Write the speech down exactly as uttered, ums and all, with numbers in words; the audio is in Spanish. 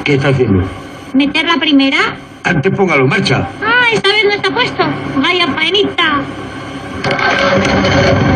¿Qué está haciendo? ¿Meter la primera? Antes póngalo en marcha. Ah, esta vez no está puesto. Vaya faenita.